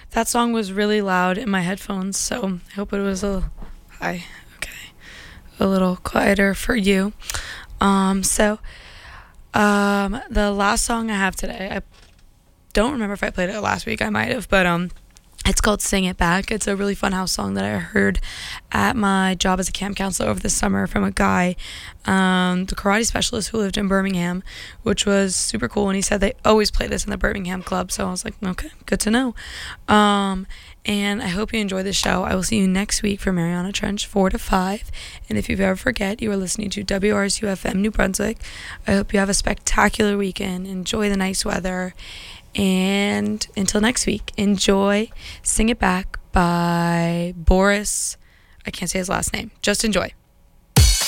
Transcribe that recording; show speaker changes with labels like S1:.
S1: That song was really loud in my headphones, so I hope it was hi, okay, a little quieter for you. The last song I have today, I don't remember if I played it last week. I might have, but it's called Sing It Back. It's a really fun house song that I heard at my job as a camp counselor over the summer from a guy, the karate specialist who lived in Birmingham, which was super cool. And he said they always play this in the Birmingham club. So I was like, okay, good to know. And I hope you enjoy the show. I will see you next week for Mariana Trench, 4 to 5. And if you ever forget, you are listening to WRSU-FM New Brunswick. I hope you have a spectacular weekend. Enjoy the nice weather. And until next week, enjoy Sing It Back by Boris. I can't say his last name. Just enjoy.